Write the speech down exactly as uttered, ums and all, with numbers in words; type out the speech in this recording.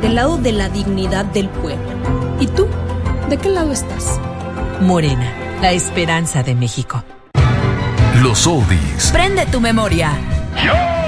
del lado de la dignidad del pueblo. ¿Y tú? ¿De qué lado estás? Morena, la esperanza de México. Los oldies. Prende tu memoria. ¡Yo!